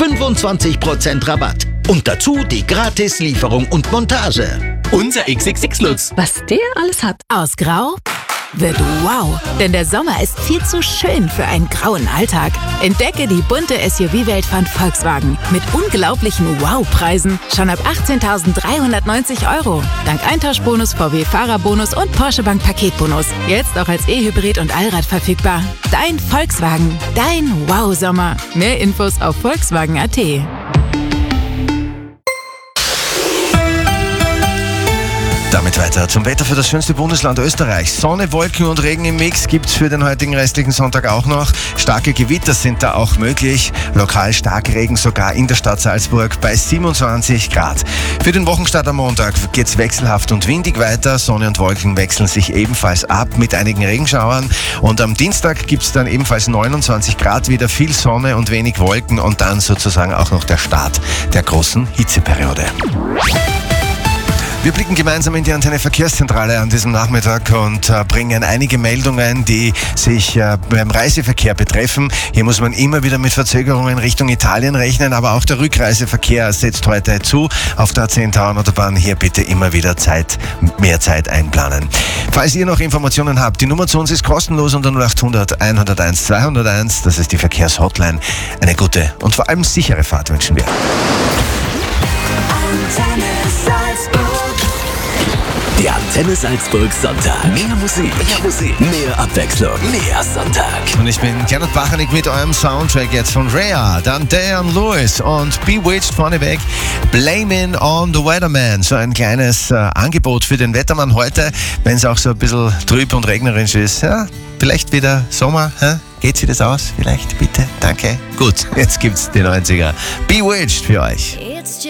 25% Rabatt. Und dazu die Gratis-Lieferung und Montage. Unser XXX-Lutz. Was der alles hat. Aus Grau wird wow, denn der Sommer ist viel zu schön für einen grauen Alltag. Entdecke die bunte SUV-Welt von Volkswagen mit unglaublichen Wow-Preisen schon ab 18.390 €. Dank Eintauschbonus, VW-Fahrerbonus und Porsche Bank Paketbonus. Jetzt auch als E-Hybrid und Allrad verfügbar. Dein Volkswagen, dein Wow-Sommer. Mehr Infos auf Volkswagen.at. Damit weiter zum Wetter für das schönste Bundesland Österreichs. Sonne, Wolken und Regen im Mix gibt's für den heutigen restlichen Sonntag auch noch. Starke Gewitter sind da auch möglich. Lokal Starkregen sogar in der Stadt Salzburg bei 27 Grad. Für den Wochenstart am Montag geht's wechselhaft und windig weiter. Sonne und Wolken wechseln sich ebenfalls ab mit einigen Regenschauern. Und am Dienstag gibt's dann ebenfalls 29 Grad, wieder viel Sonne und wenig Wolken und dann sozusagen auch noch der Start der großen Hitzeperiode. Wir blicken gemeinsam in die Antenne Verkehrszentrale an diesem Nachmittag und bringen einige Meldungen, die sich beim Reiseverkehr betreffen. Hier muss man immer wieder mit Verzögerungen Richtung Italien rechnen, aber auch der Rückreiseverkehr setzt heute zu auf der A10 Autobahn. Hier bitte immer wieder mehr Zeit einplanen. Falls ihr noch Informationen habt, die Nummer zu uns ist kostenlos unter 0800 101 201. Das ist die Verkehrshotline. Eine gute und vor allem sichere Fahrt wünschen wir. Der Antenne Salzburg Sonntag. Mehr Musik, mehr Abwechslung, mehr Sonntag. Und ich bin Gernot Bachanik mit eurem Soundtrack jetzt von Rhea, dann Diane Lewis und Bewitched vorneweg. Blaming on the Weatherman. So ein kleines Angebot für den Wettermann heute, wenn es auch so ein bisschen trüb und regnerisch ist. Ja, vielleicht wieder Sommer, hä? Geht sich das aus? Vielleicht, bitte, danke. Gut, jetzt gibt's die 90er. Bewitched für euch.